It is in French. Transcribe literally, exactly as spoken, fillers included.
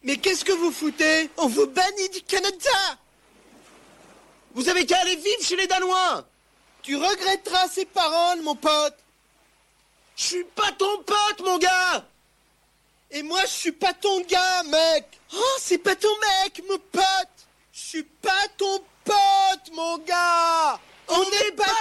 Mais qu'est-ce que vous foutez? On vous bannit du Canada! Vous avez qu'à aller vivre chez les Danois! Tu regretteras ces paroles, mon pote! Je suis pas ton pote, mon gars! Et moi, je suis pas ton gars, mec! Oh, c'est pas ton mec, mon pote! Je suis pas ton pote, mon gars! On n'est pas